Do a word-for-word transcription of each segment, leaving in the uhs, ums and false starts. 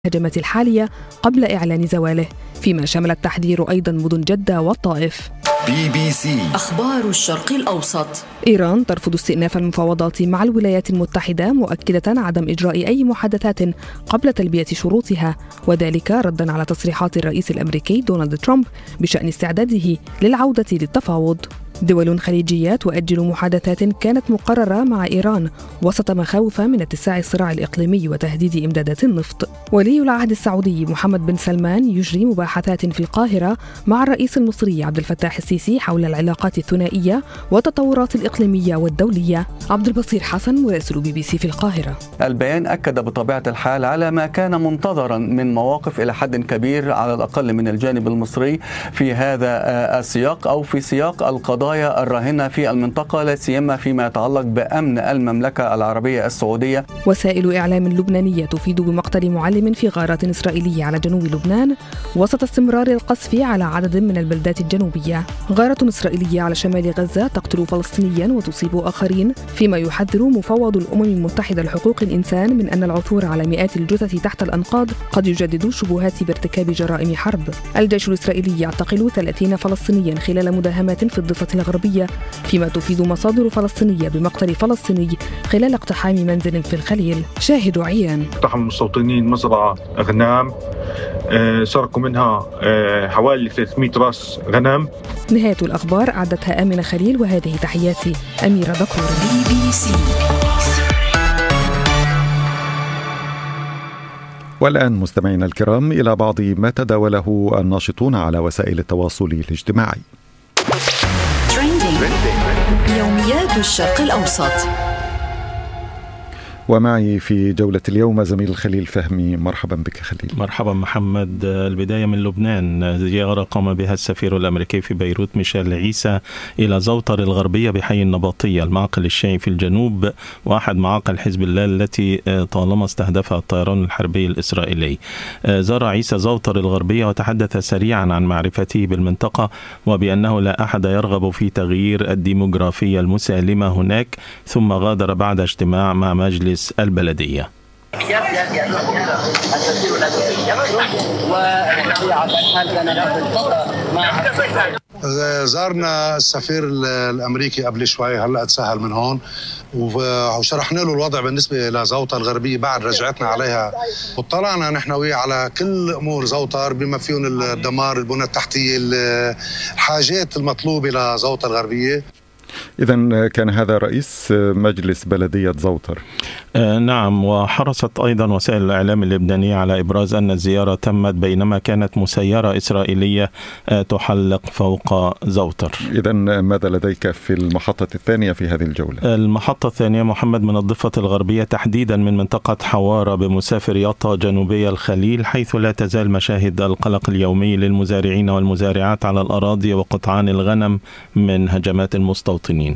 الهجمات الحالية قبل إعلان زواله، فيما شملت تحذير أيضا مدن جدة والطائف. بي بي سي أخبار الشرق الأوسط. إيران ترفض استئناف المفاوضات مع الولايات المتحدة، مؤكدة عدم إجراء أي محادثات قبل تلبية شروطها، وذلك ردا على تصريحات الرئيس الأمريكي دونالد ترامب بشأن استعداده للعودة للتفاوض. دول خليجية تؤجل محادثات كانت مقررة مع إيران وسط مخاوف من اتساع الصراع الإقليمي وتهديد إمدادات النفط. ولي العهد السعودي محمد بن سلمان يجري مباحثات في القاهرة مع الرئيس المصري عبد الفتاح السيسي حول العلاقات الثنائية والتطورات الإقليمية والدولية. عبد البصير حسن، مراسل بي بي سي في القاهرة. البيان أكد بطبيعة الحال على ما كان منتظرا من مواقف إلى حد كبير على الأقل من الجانب المصري في هذا السياق أو في سياق القضايا الراهنة في المنطقة، لا سيما فيما يتعلق بأمن المملكة العربية السعودية. وسائل إعلام لبنانية تفيد بمقتل معلم في غارات إسرائيلية على جنوب لبنان وسط استمرار القصف على عدد من البلدات الجنوبية. غارة إسرائيلية على شمال غزة تقتل فلسطينيا وتصيب آخرين، فيما يحذر مفوض الأمم المتحدة لحقوق الإنسان من أن العثور على مئات الجثث تحت الأنقاض قد يجدد الشبهات بارتكاب جرائم حرب. الجيش الإسرائيلي يعتقل ثلاثين فلسطينيا خلال مداهمات في الضفة الغربية، فيما تفيد مصادر فلسطينية بمقتل فلسطيني خلال اقتحام منزل في الخليل. شاهد عيان. اقتحم المستوطنين مزرعة غنام، سرقوا منها حوالي ثلاثمئة راس غنم. نهاية الأخبار أعدتها آمنة خليل، وهذه تحياتي أميرة دكور. بي بي سي. والآن مستمعينا الكرام إلى بعض ما تداوله الناشطون على وسائل التواصل الاجتماعي. يوميات الشرق الأوسط. ومعي في جولة اليوم زميل خليل فهمي. مرحبا بك خليل. مرحبا محمد. البداية من لبنان. زيارة قام بها السفير الأمريكي في بيروت ميشيل عيسى إلى زوطر الغربية بحي النباطية، المعقل الشيعي في الجنوب وأحد معاقل حزب الله التي طالما استهدفها الطيران الحربي الإسرائيلي. زار عيسى زوطر الغربية وتحدث سريعا عن معرفته بالمنطقة وبأنه لا أحد يرغب في تغيير الديموغرافية المسالمة هناك، ثم غادر بعد اجتماع مع مجلس البلدية. زارنا السفير الأمريكي قبل شوي، هلأ تسهل من هون وشرحنا له الوضع بالنسبة لزوطر الغربية بعد رجعتنا عليها، وطلعنا نحن وياه على كل أمور زوطر بما فيهم الدمار، البنى التحتية، الحاجات المطلوبة لزوطر الغربية. إذن كان هذا رئيس مجلس بلدية زوطر. آه نعم. وحرصت أيضا وسائل الإعلام اللبنانية على إبراز أن الزيارة تمت بينما كانت مسيرة إسرائيلية آه تحلق فوق زوطر. إذن ماذا لديك في المحطة الثانية في هذه الجولة؟ المحطة الثانية محمد من الضفة الغربية، تحديدا من منطقة حوارة بمسافر يطا جنوبية الخليل، حيث لا تزال مشاهد القلق اليومي للمزارعين والمزارعات على الأراضي وقطعان الغنم من هجمات المستوطنين.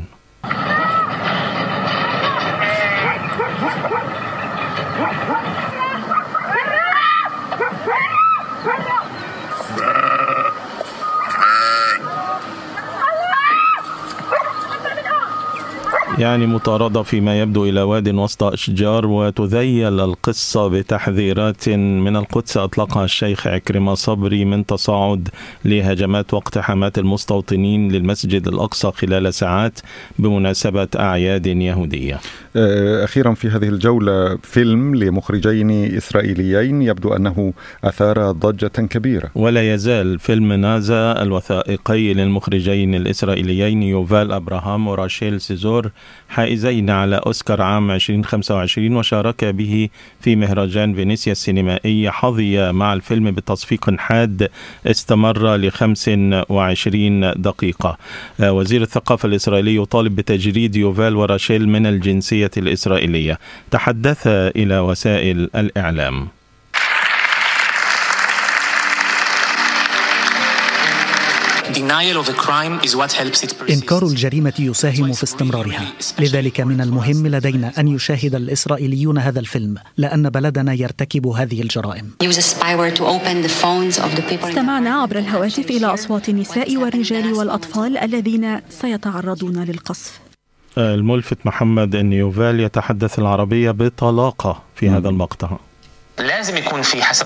يعني مطاردة فيما يبدو إلى واد وسط أشجار، وتذيل القصة بتحذيرات من القدس أطلقها الشيخ عكرمة صبري من تصاعد لهجمات واقتحامات المستوطنين للمسجد الأقصى خلال ساعات بمناسبة أعياد يهودية. أخيرا في هذه الجولة فيلم لمخرجين إسرائيليين يبدو أنه أثار ضجة كبيرة. ولا يزال فيلم نازا الوثائقي للمخرجين الإسرائيليين يوفال أبراهام وراشيل سيزور، حائزين على أوسكار عام ألفين وخمسة وعشرين، وشارك به في مهرجان فينيسيا السينمائي. حظي مع الفيلم بتصفيق حاد استمر لخمس وعشرين دقيقة. وزير الثقافة الإسرائيلي يطالب بتجريد يوفال وراشيل من الجنسية الإسرائيلية. تحدث إلى وسائل الإعلام. إنكار الجريمة يساهم في استمرارها، لذلك من المهم لدينا أن يشاهد الإسرائيليون هذا الفيلم، لأن بلدنا يرتكب هذه الجرائم. استمعنا عبر الهواتف إلى أصوات النساء والرجال والأطفال الذين سيتعرضون للقصف. الملفت محمد أن يوفال يتحدث العربية بطلاقة في هذا المقطع. لازم يكون في حسب